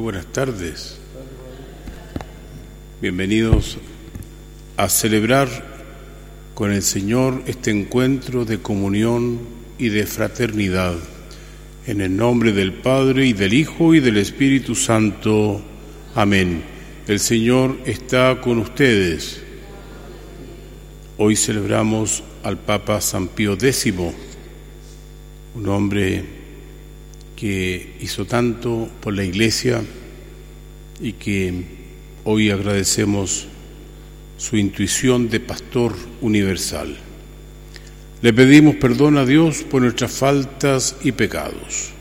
buenas tardes. Bienvenidos a celebrar con el Señor este encuentro de comunión y de fraternidad. En el nombre del Padre, y del Hijo, y del Espíritu Santo. Amén. El Señor está con ustedes. Hoy celebramos al Papa San Pío X, un hombre que hizo tanto por la Iglesia y que hoy agradecemos su intuición de pastor universal. Le pedimos perdón a Dios por nuestras faltas y pecados.